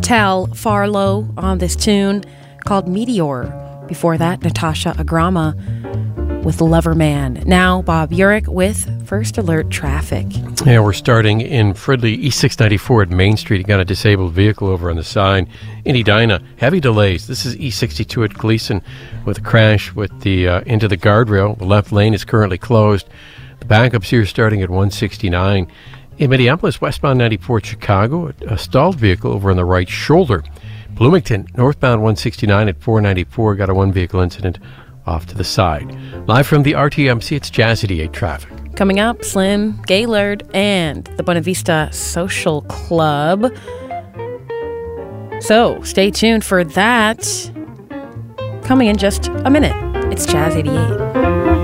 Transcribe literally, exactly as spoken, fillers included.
Tal Farlow on this tune called Meteor. Before that, Natasha Agrama with Loverman. Now, Bob Urich with First Alert Traffic. Yeah, we're starting in Fridley, E six ninety-four at Main Street. You got a disabled vehicle over on the side. In Edina, heavy delays. This is E sixty-two at Gleason with a crash with the uh, into the guardrail. The left lane is currently closed. The backups here starting at one sixty-nine. In Minneapolis, westbound ninety-four at Chicago, a stalled vehicle over on the right shoulder. Bloomington, northbound one sixty-nine at four ninety-four, got a one-vehicle incident off to the side. Live from the R T M C, it's Jazz eighty-eight Traffic. Coming up, Slim Gaylord and the Buena Vista Social Club. So stay tuned for that. Coming in just a minute. It's Jazz eighty-eight.